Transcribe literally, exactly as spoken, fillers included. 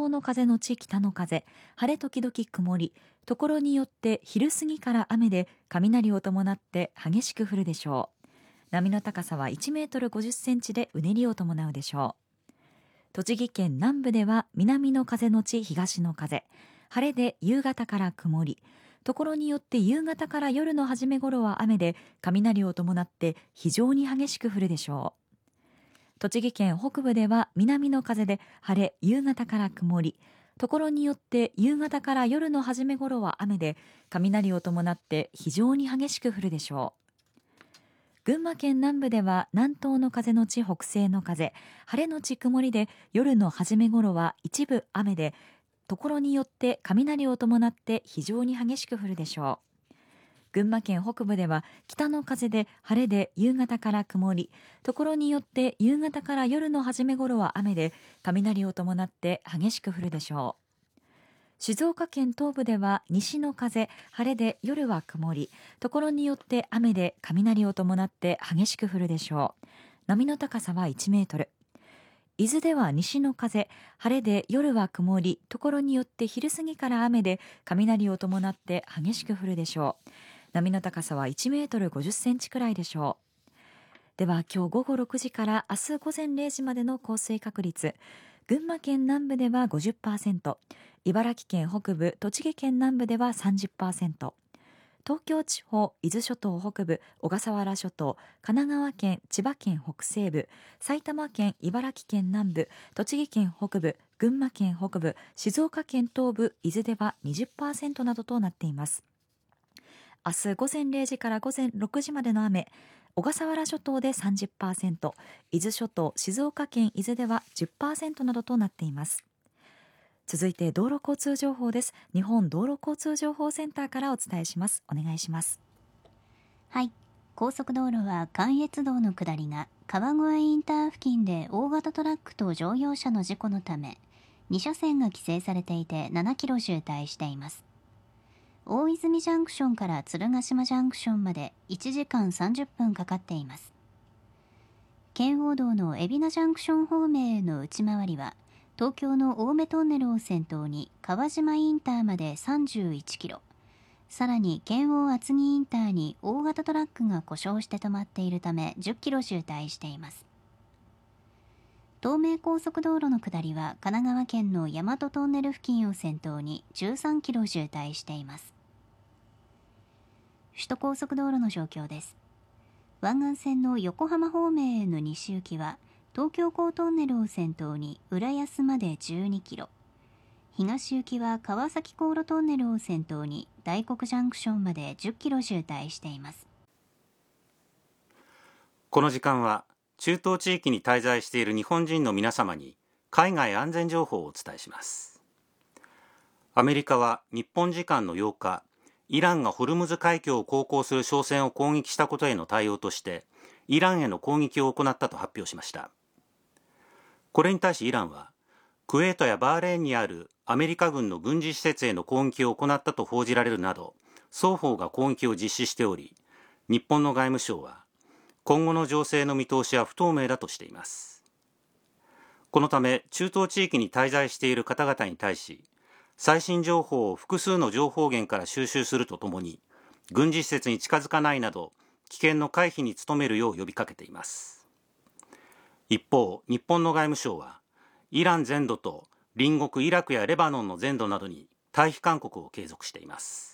東の風のち北の風、晴れ時々曇り、ところによって昼過ぎから雨で雷を伴って激しく降るでしょう。波の高さはいちメートルごじゅっセンチでうねりを伴うでしょう。栃木県南部では南の風のち東の風、晴れで夕方から曇り、ところによって夕方から夜の初め頃は雨で雷を伴って非常に激しく降るでしょう。栃木県北部では南の風で晴れ夕方から曇り、ところによって夕方から夜の初め頃は雨で雷を伴って非常に激しく降るでしょう。群馬県南部では南東の風のち北西の風、晴れのち曇りで夜の初め頃は一部雨で、ところによって雷を伴って非常に激しく降るでしょう。群馬県北部では北の風で晴れで夕方から曇り、ところによって夕方から夜の初め頃は雨で雷を伴って激しく降るでしょう。静岡県東部では西の風、晴れで夜は曇り、ところによって雨で雷を伴って激しく降るでしょう。波の高さはいちメートル。伊豆では西の風、晴れで夜は曇り、ところによって昼過ぎから雨で雷を伴って激しく降るでしょう。波の高さはいちメートルごじゅっセンチくらいでしょう。では今日午後ろくじから明日午前れいじまでの降水確率。群馬県南部では ごじゅっパーセント、茨城県北部、栃木県南部では さんじゅっパーセント、東京地方、伊豆諸島北部、小笠原諸島、神奈川県、千葉県北西部、埼玉県、茨城県南部、栃木県北部、群馬県北部、静岡県東部、伊豆では にじゅっパーセント などとなっています。明日午前れいじから午前ろくじまでの雨、小笠原諸島で さんじゅっパーセント、伊豆諸島、静岡県伊豆では じゅっパーセント などとなっています。続いて道路交通情報です。日本道路交通情報センターからお伝えします。お願いします。 はい、高速道路は関越道の下りが川越インター付近で大型トラックと乗用車の事故のために車線が規制されていてななキロ渋滞しています。大泉ジャンクションから鶴ヶ島ジャンクションまでいちじかんさんじゅっぷんかかっています。圏央道の海老名ジャンクション方面への内回りは東京の青梅トンネルを先頭に川島インターまでさんじゅういちキロ、さらに圏央厚木インターに大型トラックが故障して止まっているためじゅっキロ渋滞しています。東名高速道路の下りは神奈川県の大和トンネル付近を先頭にじゅうさんキロ渋滞しています。首都高速道路の状況です。湾岸線の横浜方面への西行きは東京港トンネルを先頭に浦安までじゅうにキロ、東行きは川崎航路トンネルを先頭に大黒ジャンクションまでじゅっキロ渋滞しています。 この時間は中東地域に滞在している日本人の皆様に海外安全情報をお伝えします。アメリカは日本時間のようか、イランがホルムズ海峡を航行する商船を攻撃したことへの対応としてイランへの攻撃を行ったと発表しました。これに対しイランはクウェートやバーレーンにあるアメリカ軍の軍事施設への攻撃を行ったと報じられるなど双方が攻撃を実施しており、日本の外務省は今後の情勢の見通しは不透明だとしています。このため中東地域に滞在している方々に対し最新情報を複数の情報源から収集するとともに軍事施設に近づかないなど危険の回避に努めるよう呼びかけています。一方、日本の外務省はイラン全土と隣国イラクやレバノンの全土などに退避勧告を継続しています。